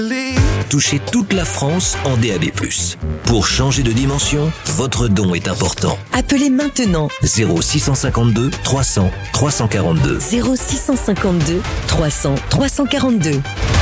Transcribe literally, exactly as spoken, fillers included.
Touchez toute la France en D A B plus. Pour changer de dimension, votre don est important. Appelez maintenant zéro six cent cinquante-deux trois cents trois cent quarante-deux. zéro six cent cinquante-deux trois cents trois cent quarante-deux.